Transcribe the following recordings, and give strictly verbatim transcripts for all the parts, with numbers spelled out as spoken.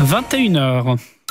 vingt et une heures.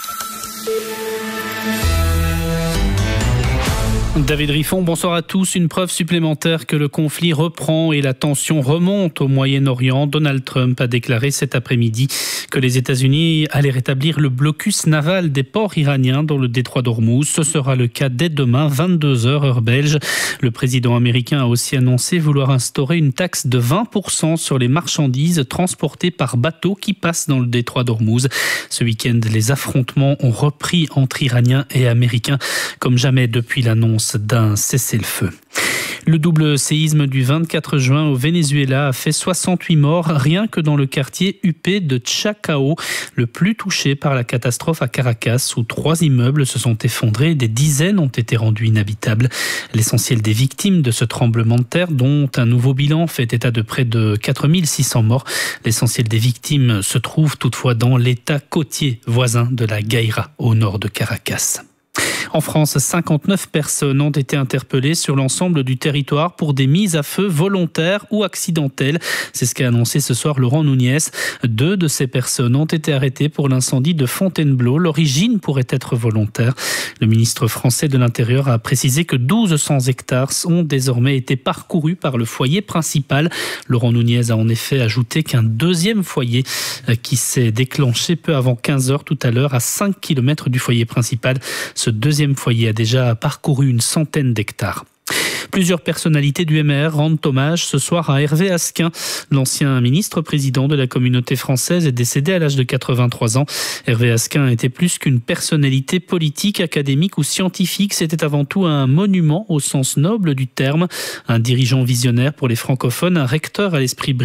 David Riffon, bonsoir à tous. Une preuve supplémentaire que le conflit reprend et la tension remonte au Moyen-Orient. Donald Trump a déclaré cet après-midi que les États-Unis allaient rétablir le blocus naval des ports iraniens dans le détroit d'Ormuz. Ce sera le cas dès demain, vingt-deux heures heure belge. Le président américain a aussi annoncé vouloir instaurer une taxe de vingt pour cent sur les marchandises transportées par bateau qui passent dans le détroit d'Ormuz. Ce week-end, les affrontements ont repris entre Iraniens et Américains comme jamais depuis l'annonce d'un cessez-le-feu. Le double séisme du vingt-quatre juin au Venezuela a fait soixante-huit morts rien que dans le quartier huppé de Chacao, le plus touché par la catastrophe à Caracas, où trois immeubles se sont effondrés et des dizaines ont été rendus inhabitables. L'essentiel des victimes de ce tremblement de terre, dont un nouveau bilan fait état de près de quatre mille six cents morts, l'essentiel des victimes se trouve toutefois dans l'état côtier voisin de la Guaira, au nord de Caracas. En France, cinquante-neuf personnes ont été interpellées sur l'ensemble du territoire pour des mises à feu volontaires ou accidentelles. C'est ce qu'a annoncé ce soir Laurent Nunez. Deux de ces personnes ont été arrêtées pour l'incendie de Fontainebleau. L'origine pourrait être volontaire. Le ministre français de l'Intérieur a précisé que mille deux cents hectares ont désormais été parcourus par le foyer principal. Laurent Nunez a en effet ajouté qu'un deuxième foyer qui s'est déclenché peu avant quinze heures tout à l'heure à cinq kilomètres du foyer principal. Ce deuxième foyer a déjà parcouru une centaine d'hectares. Plusieurs personnalités du M R rendent hommage ce soir à Hervé Asquin. L'ancien ministre-président de la communauté française est décédé à l'âge de quatre-vingt-trois ans. Hervé Asquin était plus qu'une personnalité politique, académique ou scientifique. C'était avant tout un monument au sens noble du terme. Un dirigeant visionnaire pour les francophones, un recteur à l'esprit brillant.